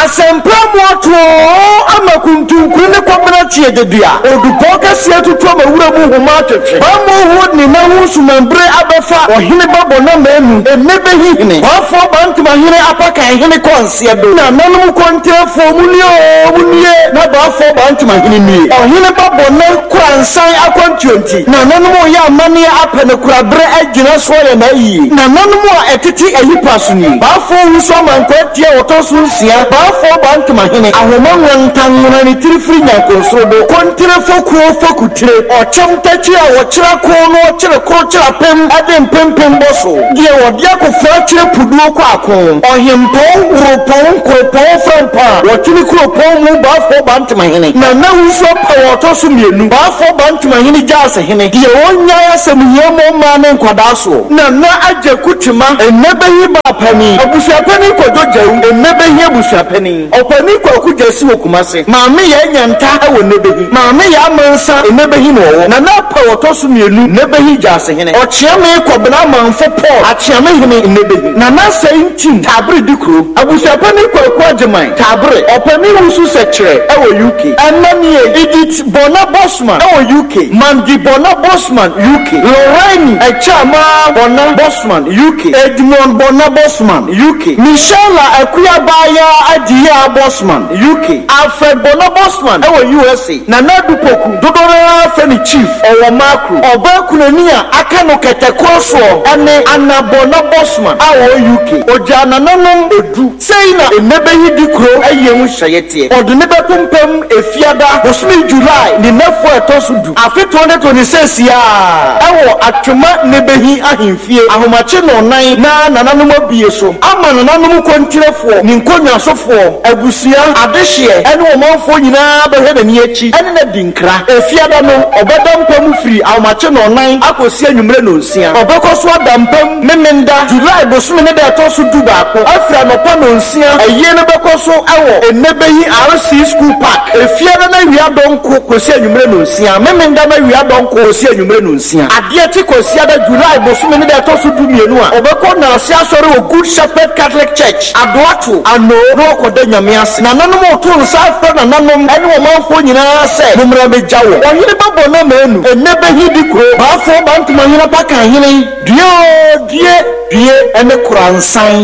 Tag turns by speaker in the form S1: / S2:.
S1: Asempramoto amakuntunkuru ne kwabena tie dedua odupo kase tutu amawura mu homa twetwe bamu ho ni na hu sumambre abefa ohene babona manu enebe hihene wafo bantu mahene apaka hene konse do na nanum kontrafo munie na bafo bantu mahene ni ohene babona kwansan akontuonti na nanum ya amane apene kurabre agina so ya na yi na nanum a etiti ayipaso ni bafo huso mankotie otosu nsia bafo bantu mahene ahoma nwantanwona ni tirifiri nyankonsrodo kontrafo kuofo kutire ochemtachi a wochira kono ochire krochira pem ade pempem boso die wodia ko frachire puduo kwa akon ohempo uropon kopon frampa wotini kopon mu bafo bantu mahene na nahuso pawotoso mienu bafo bantu mahene jase hene die wonya yasemuhemo mane nkwadaso na aje kutima enebehi ba pani abusuapani kojojewu enebehi abusuapani opani kwakujesi wokumase maame ye nyanta ewo nebehi maame ya amansa enebehi no na pawotoso mienu nebehi jase hene ochiame kwabena manfo Paul achiame hene nebehi na seintin tabre dikro abusuapani kwakwajeman tabre opani wusu sekire ewo UK ananie Edith Bona Bosman ewo UK Mandy Bona Bosman UK Lorraine Echama Bona Bosman UK Edmond Bona Bosman UK Michelle Akuyabaya Adia Bosman UK Alfred Bona Bosman ewo USA na Nadupoku Dodora Feni Chief ewo Makro Obakunania akano ketekroso ene Anna Bona Bosman awo UK ojana nanom edu seina enebehi dikro ayemu hyeyete odunebe pumpem efiada bosmi July ni nefo etosudu afi 2026 ya ewo atwema nebehi ahimfie ahomache no nan na nananom abieso ama nananom kontirefo ni nkonya sofo abusua adehye ene omanfo nyina behede ni echi ene na dinkra efiada no obedampam firi ahomache no nan akosi anwumre no nsia obekoso adampam memenda July bosmi ne de etosudu baako afra no pa no nsia eye ne bekoso ewo enebehi RC School Park efiada na wia donko kosi anwumre no nsia memenda na wia donko kosi anwumre no nsia ade ti kosi ada July bosmi ne de etosudu mienu a obeko na ase asore wo Good Shepherd Catholic Church adoato ano no koda nyame ase na nanom oto nsa afra na nanom ene wo manfo nyina se numra mejawo ohire babo na manu enebehi dikro bafo bantu mahina paka hine die ene kuransan